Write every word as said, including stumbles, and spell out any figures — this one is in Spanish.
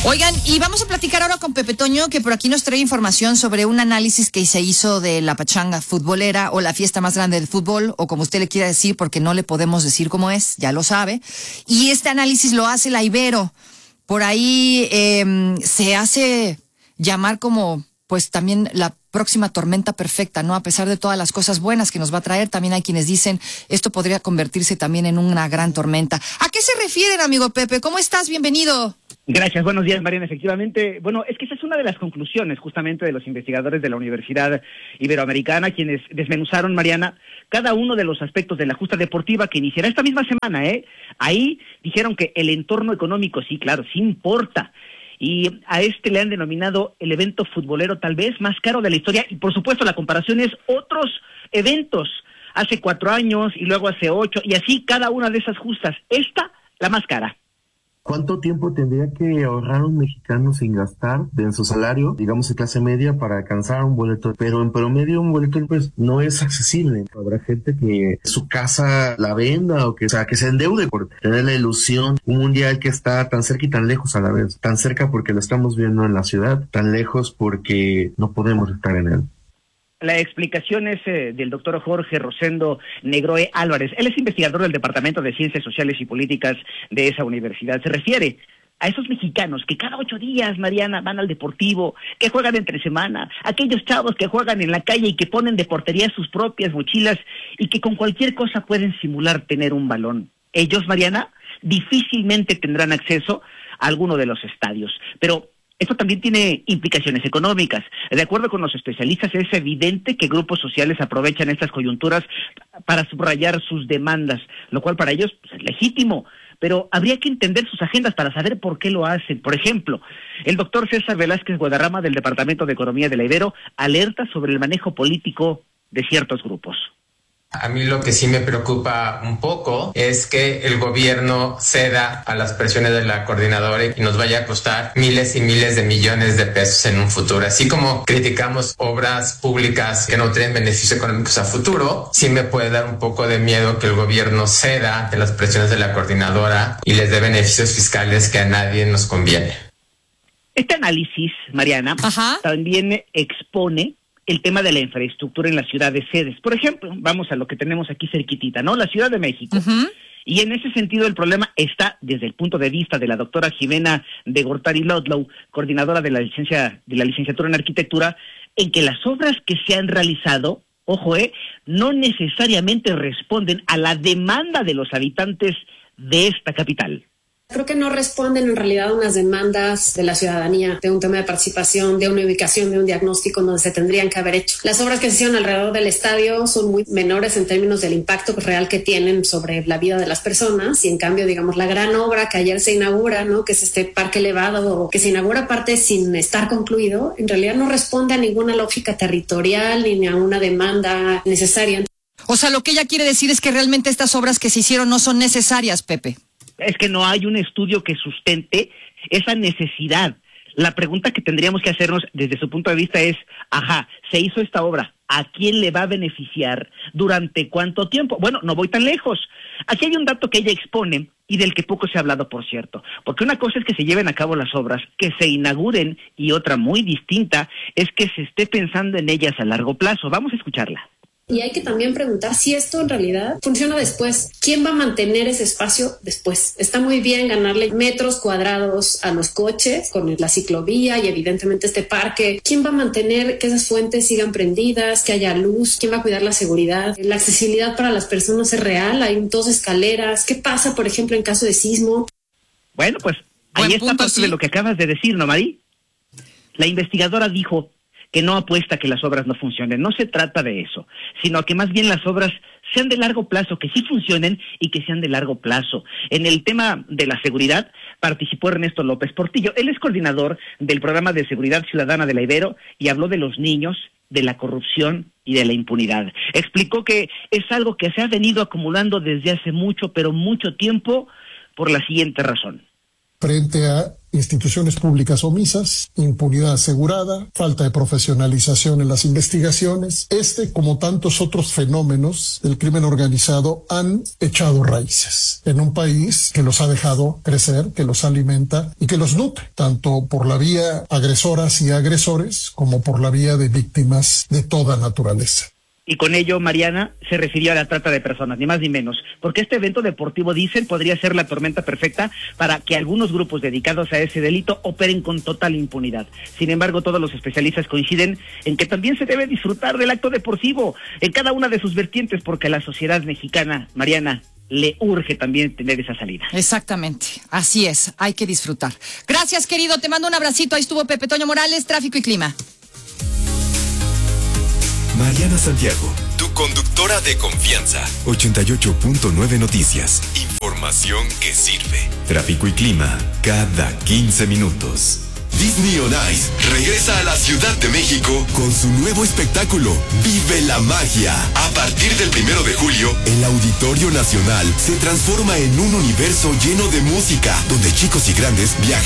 Oigan, y vamos a platicar ahora con Pepe Toño, que por aquí nos trae información sobre un análisis que se hizo de la pachanga futbolera o la fiesta más grande del fútbol, o como usted le quiera decir, porque no le podemos decir cómo es, ya lo sabe. Y este análisis lo hace la Ibero. Por ahí eh, se hace llamar como, pues también la próxima tormenta perfecta, ¿no? A pesar de todas las cosas buenas que nos va a traer, también hay quienes dicen esto podría convertirse también en una gran tormenta. ¿A qué se refieren, amigo Pepe? ¿Cómo estás? Bienvenido. Gracias, buenos días, Mariana. Efectivamente, bueno, es que esa es una de las conclusiones justamente de los investigadores de la Universidad Iberoamericana, quienes desmenuzaron, Mariana, cada uno de los aspectos de la justa deportiva que iniciará esta misma semana, ¿eh? Ahí dijeron que el entorno económico, sí, claro, sí importa. Y a este le han denominado el evento futbolero tal vez más caro de la historia. Y por supuesto la comparación es otros eventos, hace cuatro años y luego hace ocho, y así cada una de esas justas. Esta, la más cara. ¿Cuánto tiempo tendría que ahorrar un mexicano sin gastar de su salario, digamos de clase media, para alcanzar un boleto? Pero en promedio un boleto pues no es accesible. Habrá gente que su casa la venda o que, o sea, que se endeude por tener la ilusión. Un mundial que está tan cerca y tan lejos a la vez. Tan cerca porque lo estamos viendo en la ciudad, tan lejos porque no podemos estar en él. La explicación es eh, del doctor Jorge Rosendo Negroe Álvarez. Él es investigador del Departamento de Ciencias Sociales y Políticas de esa universidad. Se refiere a esos mexicanos que cada ocho días, Mariana, van al deportivo, que juegan entre semana, aquellos chavos que juegan en la calle y que ponen de portería sus propias mochilas y que con cualquier cosa pueden simular tener un balón. Ellos, Mariana, difícilmente tendrán acceso a alguno de los estadios, pero esto también tiene implicaciones económicas. De acuerdo con los especialistas, es evidente que grupos sociales aprovechan estas coyunturas para subrayar sus demandas, lo cual para ellos pues, es legítimo, pero habría que entender sus agendas para saber por qué lo hacen. Por ejemplo, el doctor César Velázquez Guadarrama del Departamento de Economía de la Ibero alerta sobre el manejo político de ciertos grupos. A mí lo que sí me preocupa un poco es que el gobierno ceda a las presiones de la coordinadora y nos vaya a costar miles y miles de millones de pesos en un futuro. Así como criticamos obras públicas que no tienen beneficios económicos a futuro, sí me puede dar un poco de miedo que el gobierno ceda ante las presiones de la coordinadora y les dé beneficios fiscales que a nadie nos conviene. Este análisis, Mariana, Ajá. también expone el tema de la infraestructura en las ciudades sedes. Por ejemplo, vamos a lo que tenemos aquí cerquitita, ¿no? La Ciudad de México. Uh-huh. Y en ese sentido el problema está desde el punto de vista de la doctora Jimena de Gortari Ludlow, coordinadora de la licencia de la licenciatura en arquitectura, en que las obras que se han realizado, ojo, eh, no necesariamente responden a la demanda de los habitantes de esta capital. Creo que no responden en realidad a unas demandas de la ciudadanía, de un tema de participación, de una ubicación, de un diagnóstico donde se tendrían que haber hecho. Las obras que se hicieron alrededor del estadio son muy menores en términos del impacto real que tienen sobre la vida de las personas, y en cambio, digamos, la gran obra que ayer se inaugura, ¿no?, que es este parque elevado, que se inaugura aparte sin estar concluido, en realidad no responde a ninguna lógica territorial ni a una demanda necesaria. O sea, lo que ella quiere decir es que realmente estas obras que se hicieron no son necesarias, Pepe. Es que no hay un estudio que sustente esa necesidad. La pregunta que tendríamos que hacernos desde su punto de vista es, ajá, se hizo esta obra, ¿a quién le va a beneficiar? ¿Durante cuánto tiempo? Bueno, no voy tan lejos. Aquí hay un dato que ella expone y del que poco se ha hablado, por cierto. Porque una cosa es que se lleven a cabo las obras, que se inauguren, y otra muy distinta es que se esté pensando en ellas a largo plazo. Vamos a escucharla. Y hay que también preguntar si esto en realidad funciona después. ¿Quién va a mantener ese espacio después? Está muy bien ganarle metros cuadrados a los coches con la ciclovía y evidentemente este parque. ¿Quién va a mantener que esas fuentes sigan prendidas, que haya luz? ¿Quién va a cuidar la seguridad? La accesibilidad para las personas es real. Hay dos escaleras. ¿Qué pasa, por ejemplo, en caso de sismo? Bueno, pues ahí Buen está punto, parte sí. de lo que acabas de decir, ¿no, Mari? La investigadora dijo que no apuesta a que las obras no funcionen. No se trata de eso, sino que más bien las obras sean de largo plazo, que sí funcionen y que sean de largo plazo. En el tema de la seguridad participó Ernesto López Portillo. Él es coordinador del Programa de Seguridad Ciudadana de la Ibero y habló de los niños, de la corrupción y de la impunidad. Explicó que es algo que se ha venido acumulando desde hace mucho, pero mucho tiempo, por la siguiente razón. Frente a instituciones públicas omisas, impunidad asegurada, falta de profesionalización en las investigaciones. Este, como tantos otros fenómenos del crimen organizado, han echado raíces en un país que los ha dejado crecer, que los alimenta y que los nutre, tanto por la vía agresoras y agresores como por la vía de víctimas de toda naturaleza. Y con ello, Mariana, se refirió a la trata de personas, ni más ni menos, porque este evento deportivo, dicen, podría ser la tormenta perfecta para que algunos grupos dedicados a ese delito operen con total impunidad. Sin embargo, todos los especialistas coinciden en que también se debe disfrutar del acto deportivo en cada una de sus vertientes, porque a la sociedad mexicana, Mariana, le urge también tener esa salida. Exactamente, así es, hay que disfrutar. Gracias, querido, te mando un abracito. Ahí estuvo Pepe Toño Morales, Tráfico y Clima. Mariana Santiago, tu conductora de confianza. ochenta y ocho punto nueve Noticias. Información que sirve. Tráfico y clima cada quince minutos. Disney on Ice regresa a la Ciudad de México con su nuevo espectáculo, Vive la Magia. A partir del primero de julio, el Auditorio Nacional se transforma en un universo lleno de música, donde chicos y grandes viajan